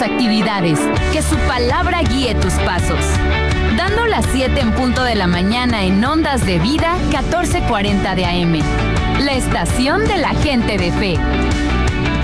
tus actividades, que su palabra guíe tus pasos. Dando las 7 en punto de la mañana en Ondas de Vida 1440 de AM. La estación de la gente de fe.